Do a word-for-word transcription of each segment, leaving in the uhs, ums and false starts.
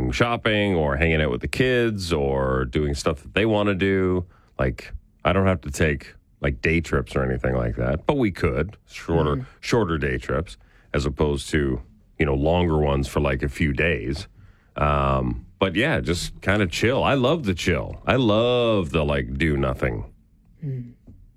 going shopping or hanging out with the kids or doing stuff that they want to do. Like, I don't have to take like day trips or anything like that, but we could shorter, mm. shorter day trips as opposed to, you know, longer ones for like a few days. Um, but yeah, just kind of chill. I love the chill. I love the like do nothing. Mm.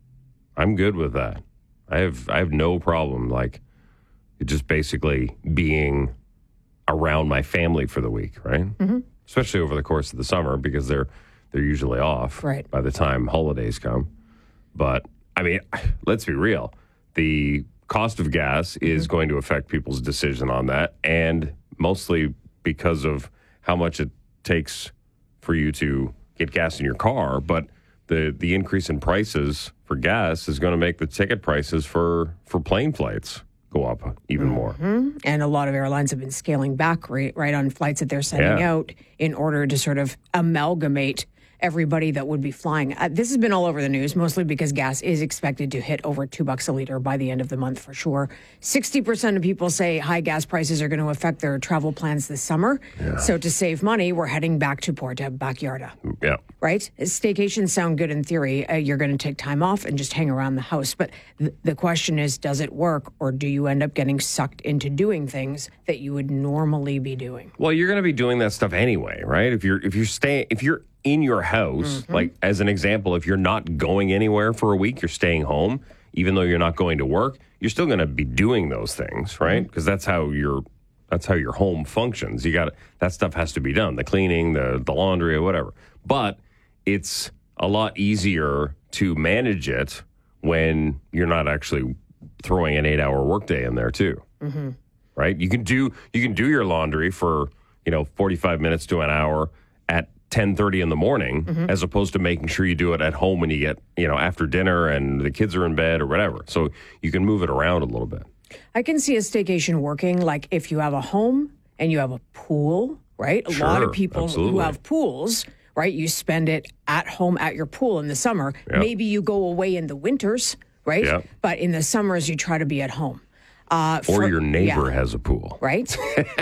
I'm good with that. I have, I have no problem. Like just basically being around my family for the week. Right. Mm-hmm. Especially over the course of the summer because they're, they're usually off right. by the time holidays come. But, I mean, let's be real. The cost of gas is mm-hmm. going to affect people's decision on that, and mostly because of how much it takes for you to get gas in your car. But the, the increase in prices for gas is going to make the ticket prices for, for plane flights go up even more. Mm-hmm. And a lot of airlines have been scaling back right, right on flights that they're sending yeah. out in order to sort of amalgamate everybody that would be flying. Uh, this has been all over the news, mostly because gas is expected to hit over two bucks a liter by the end of the month for sure. sixty percent of people say high gas prices are going to affect their travel plans this summer. Yeah. So to save money, we're heading back to Puerto Vallarta. Yeah. Right? Staycations sound good in theory. Uh, you're going to take time off and just hang around the house. But th- the question is, does it work, or do you end up getting sucked into doing things that you would normally be doing? Well, you're going to be doing that stuff anyway, right? If you're if you're staying if you're in your house, mm-hmm. like as an example, if you're not going anywhere for a week, you're staying home, even though you're not going to work, you're still going to be doing those things, right? Because mm-hmm. that's how your that's how your home functions. You got that stuff has to be done, the cleaning, the the laundry, or whatever. But it's a lot easier to manage it when you're not actually throwing an eight-hour workday in there too, mm-hmm. right? You can do you can do your laundry for you know forty-five minutes to an hour at ten thirty in the morning, mm-hmm. as opposed to making sure you do it at home when you get, you know, after dinner and the kids are in bed or whatever. So you can move it around a little bit. I can see a staycation working like if you have a home and you have a pool, right? A sure, lot of people absolutely. who have pools, right? You spend it at home at your pool in the summer. Yep. Maybe you go away in the winters, right? Yep. But in the summers, you try to be at home. Uh, or for, your neighbor yeah, has a pool. Right?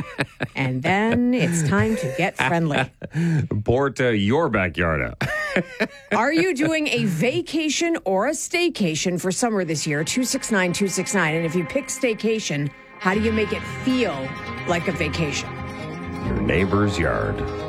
And then it's time to get friendly. Porta your backyard. Are you doing a vacation or a staycation for summer this year? two six nine, two six nine. And if you pick staycation, how do you make it feel like a vacation? Your neighbor's yard.